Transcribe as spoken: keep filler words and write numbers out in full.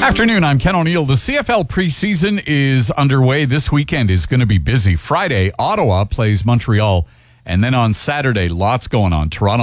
Afternoon, I'm Ken O'Neill. The C F L preseason is underway. This weekend is going to be busy. Friday, Ottawa plays Montreal. And then on Saturday, lots going on. Toronto